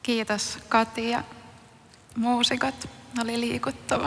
Kiitos Kati ja muusikot. Oli liikuttava.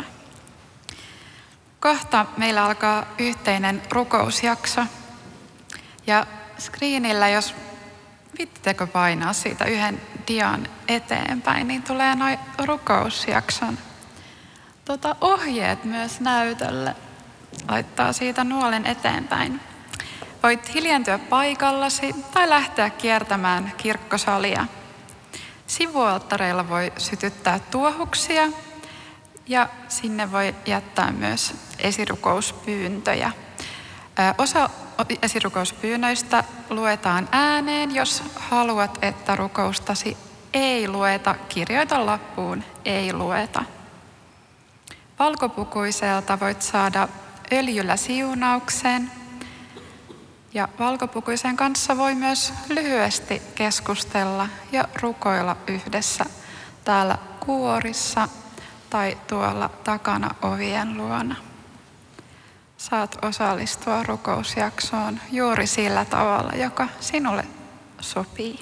Kohta meillä alkaa yhteinen rukousjakso. Ja screenillä, jos viittekö painaa siitä yhden dian eteenpäin, niin tulee noin rukousjakson ohjeet myös näytölle. Laittaa siitä nuolen eteenpäin. Voit hiljentyä paikallasi tai lähteä kiertämään kirkkosalia. Sivualttareilla voi sytyttää tuohuksia ja sinne voi jättää myös esirukouspyyntöjä. Osa esirukouspyynnöistä luetaan ääneen. Jos haluat, että rukoustasi ei lueta, kirjoita lappuun ei lueta. Valkopukuiselta voit saada öljyllä siunauksen. Ja valkopukuisen kanssa voi myös lyhyesti keskustella ja rukoilla yhdessä täällä kuorissa tai tuolla takana ovien luona. Saat osallistua rukousjaksoon juuri sillä tavalla, joka sinulle sopii.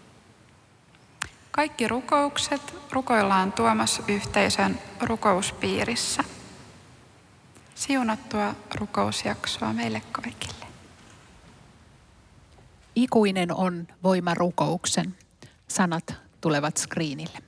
Kaikki rukoukset rukoillaan Tuomas-yhteisön rukouspiirissä. Siunattua rukousjaksoa meille kaikille. Ikuinen on voima rukouksen. Sanat tulevat screenille.